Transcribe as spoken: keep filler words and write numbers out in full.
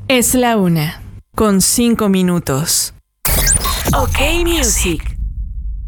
Es la una, con cinco minutos. OK Music.